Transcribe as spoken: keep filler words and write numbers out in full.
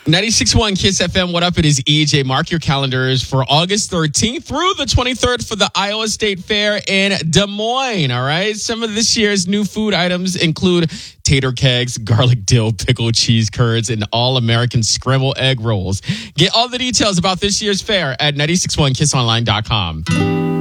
ninety-six point one Kiss F M, what up? It is E J. Mark your calendars for August thirteenth through the twenty-third for the Iowa State Fair in Des Moines, all right? Some of this year's new food items include tater kegs, garlic dill, pickle cheese curds, and all-American scrambled egg rolls. Get all the details about this year's fair at nine six one kiss online dot com.